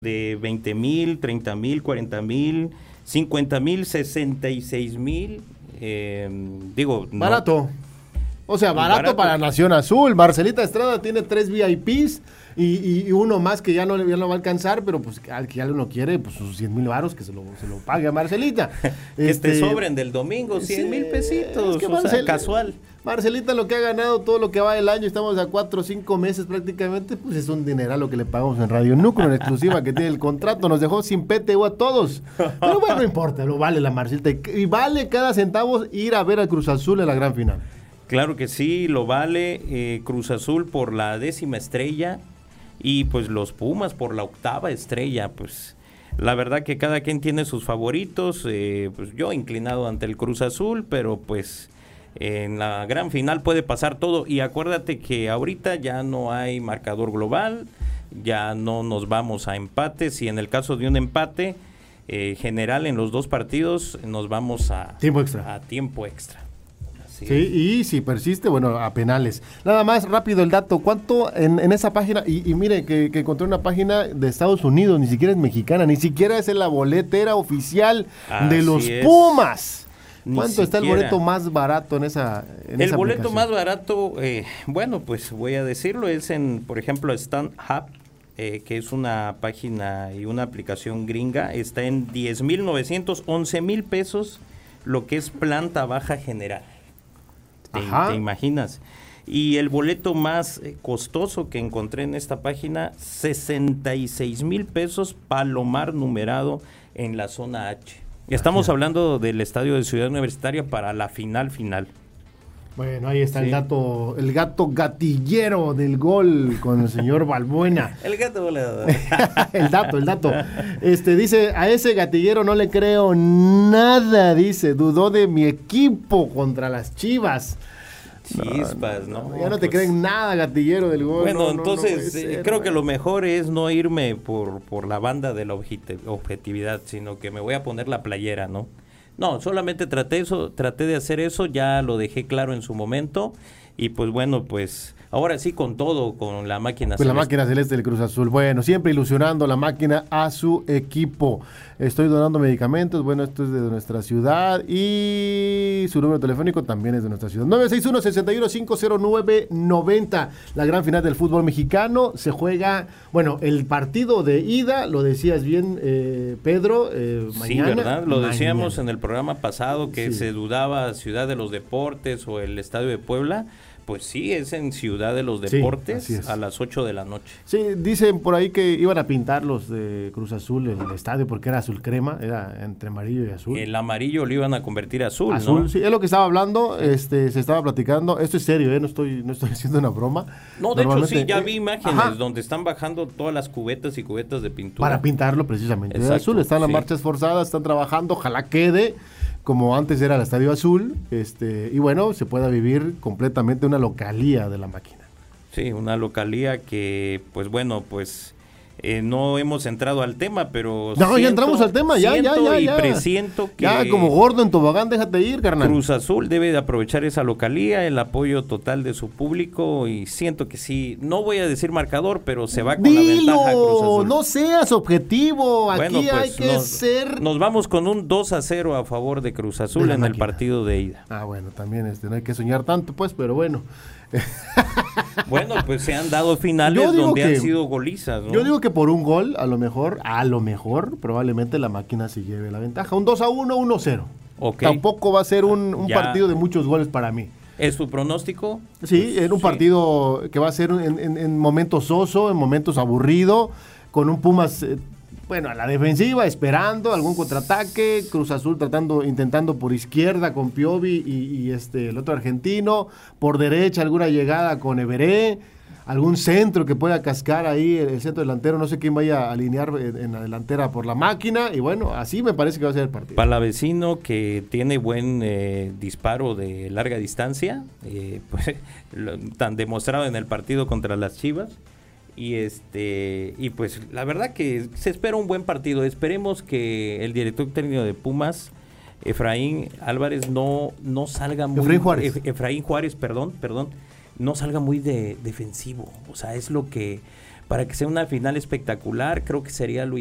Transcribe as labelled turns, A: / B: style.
A: de 20,000, 30,000, 40,000, 50,000, 66,000. Digo,
B: barato. O sea, barato para Nación Azul. Marcelita Estrada tiene 3 VIPs y uno más que ya no va a alcanzar, pero pues al que ya uno quiere, pues sus 100,000 varos que se lo pague a Marcelita.
A: Que te sobren del domingo, 100,000 pesitos, es que o sea, casual.
B: Marcelita lo que ha ganado todo lo que va del año, estamos a 4 o 5 meses prácticamente, pues es un dineral lo que le pagamos en Radio Núcleo, en exclusiva que tiene el contrato, nos dejó sin PTU a todos. Pero bueno, no importa, lo vale la Marcelita y vale cada centavo ir a ver al Cruz Azul en la gran final.
A: Claro que sí, lo vale. Cruz Azul por la 10ª estrella y pues los Pumas por la 8ª estrella. Pues la verdad que cada quien tiene sus favoritos, pues yo inclinado ante el Cruz Azul, pero pues en la gran final puede pasar todo. Y acuérdate que ahorita ya no hay marcador global, ya no nos vamos a empates y en el caso de un empate general en los dos partidos nos vamos a tiempo extra.
B: Sí, y si persiste, bueno, a penales. Nada más, rápido el dato, ¿cuánto en esa página? Y mire, que encontré una página de Estados Unidos, ni siquiera es mexicana, ni siquiera es la boletera oficial de los Pumas. ¿Cuánto está el boleto más barato en esa
A: El boleto más barato, bueno, pues voy a decirlo, es por ejemplo, StubHub, que es una página y una aplicación gringa, está en 10,900, 11,000 pesos, lo que es planta baja general. ¿Te imaginas? Y el boleto más costoso que encontré en esta página, 66,000 pesos, Palomar numerado en la zona H. Estamos hablando del estadio de Ciudad Universitaria para la final.
B: Bueno, ahí está el gato gatillero del gol con el señor Balbuena.
A: El gato goleador.
B: el dato. Dice, a ese gatillero no le creo nada, dice, dudó de mi equipo contra las Chivas.
A: Chispas, ¿no?
B: Ya no te creen nada, gatillero del gol.
A: Bueno, entonces creo que lo mejor es no irme por la banda de la objetividad, sino que me voy a poner la playera, ¿no? No, solamente traté de hacer eso, ya lo dejé claro en su momento y pues bueno, pues ahora sí con todo, con la máquina celeste.
B: La máquina celeste del Cruz Azul, bueno, siempre ilusionando la máquina a su equipo. Estoy donando medicamentos, bueno, esto es de nuestra ciudad y su número telefónico también es de nuestra ciudad. 961-61-509-90, la gran final del fútbol mexicano, se juega, bueno, el partido de ida, lo decías bien, Pedro, mañana.
A: Sí, ¿verdad? Lo decíamos en el programa pasado que se dudaba Ciudad de los Deportes o el Estadio de Puebla. Pues sí, es en Ciudad de los Deportes a las 8 de la noche.
B: Sí, dicen por ahí que iban a pintar los de Cruz Azul en el estadio porque era azul crema, era entre amarillo y azul.
A: El amarillo lo iban a convertir a azul,
B: ¿no?
A: Sí,
B: es lo que estaba hablando, se estaba platicando, esto es serio, no estoy haciendo una broma.
A: No, de hecho sí, ya vi imágenes donde están bajando todas las cubetas y cubetas de pintura.
B: Para pintarlo precisamente de azul, están las marchas forzadas, están trabajando, ojalá quede como antes era el Estadio Azul, y bueno, se pueda vivir completamente una localía de la máquina.
A: Sí, una localía que, pues bueno, pues no hemos entrado al tema, pero
B: no, ya entramos al tema, ya.
A: Y presiento que
B: ya como gordo en tobogán, déjate ir, carnal.
A: Cruz Azul debe de aprovechar esa localía, el apoyo total de su público, y siento que sí, no voy a decir marcador, pero se va con la ventaja Cruz Azul.
B: No seas objetivo,
A: bueno,
B: aquí
A: pues
B: hay que ser...
A: Nos vamos con un 2-0 a favor de Cruz Azul en el partido de ida.
B: Bueno, también no hay que soñar tanto, pues, pero bueno.
A: Bueno, pues se han dado finales donde han sido golizas, ¿no?
B: Yo digo que por un gol, a lo mejor, probablemente la máquina se lleve la ventaja. Un 2-1, 1-0.
A: Okay.
B: Tampoco va a ser un partido de muchos goles para mí.
A: ¿Es su pronóstico?
B: Sí, en un partido que va a ser en momentos soso, en momentos aburrido, con un Pumas... a la defensiva, esperando algún contraataque, Cruz Azul intentando por izquierda con Piovi y el otro argentino, por derecha alguna llegada con Everé, algún centro que pueda cascar ahí el centro delantero, no sé quién vaya a alinear en la delantera por la máquina, y bueno, así me parece que va a ser el partido.
A: Palavecino, que tiene buen disparo de larga distancia, pues tan demostrado en el partido contra las Chivas. Y pues la verdad que se espera un buen partido. Esperemos que el director técnico de Pumas, Efraín Álvarez, no salga muy... Efraín Juárez, perdón, no salga muy defensivo. O sea, es lo que para que sea una final espectacular. Creo que sería lo